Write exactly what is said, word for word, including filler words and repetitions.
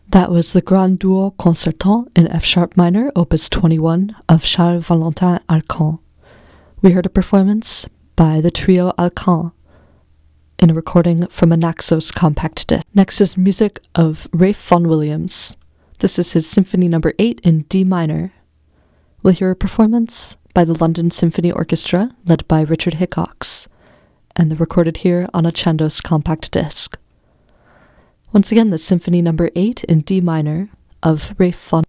That was the Grand Duo Concertant in F sharp minor, opus twenty-one of Charles Valentin Alkan. We heard a performance by the trio Alkan in a recording from a Naxos compact disc. Next is music of Ralph Vaughan Williams. This is his Symphony Number eight in D minor. We'll hear a performance by the London Symphony Orchestra, led by Richard Hickox, and they're recorded here on a Chandos compact disc. Once again, the Symphony Number eight in D minor of Ralph Vaughan